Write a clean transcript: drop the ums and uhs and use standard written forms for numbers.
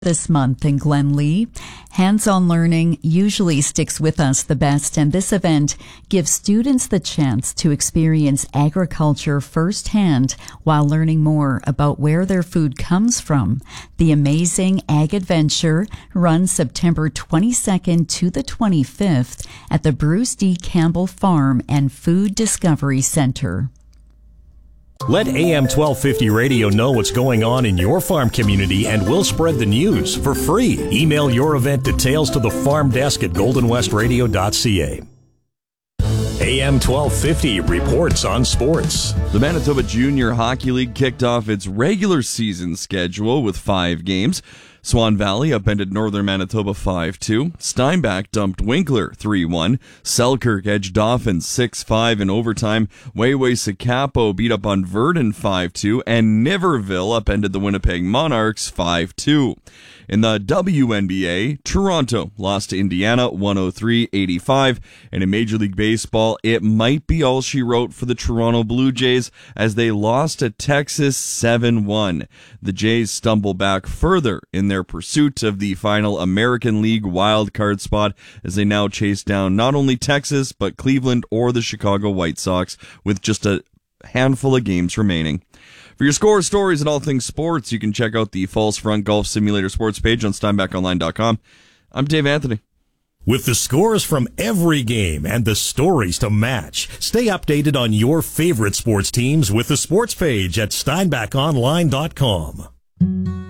This month in Glenlee, hands-on learning usually sticks with us the best, and this event gives students the chance to experience agriculture firsthand while learning more about where their food comes from. The Amazing Ag Adventure runs September 22nd to the 25th at the Bruce D. Campbell Farm and Food Discovery Center. Let AM 1250 Radio know what's going on in your farm community, and we'll spread the news for free. Email your event details to the farm desk at goldenwestradio.ca. AM 1250 reports on sports. The Manitoba Junior Hockey League kicked off its regular season schedule with 5 games. Swan Valley upended Northern Manitoba 5-2. Steinbach dumped Winkler 3-1. Selkirk edged Dauphin 6-5 in overtime. Wayway-Sakapo beat up on Verdun 5-2. And Niverville upended the Winnipeg Monarchs 5-2. In the WNBA, Toronto lost to Indiana 103-85. And in Major League Baseball, it might be all she wrote for the Toronto Blue Jays as they lost to Texas 7-1. The Jays stumble back further in their pursuit of the final American League wildcard spot as they now chase down not only Texas, but Cleveland or the Chicago White Sox with just a handful of games remaining. For your scores, stories, and all things sports, you can check out the Falls Front Golf Simulator sports page on SteinbachOnline.com. I'm Dave Anthony. With the scores from every game and the stories to match, stay updated on your favorite sports teams with the sports page at SteinbachOnline.com.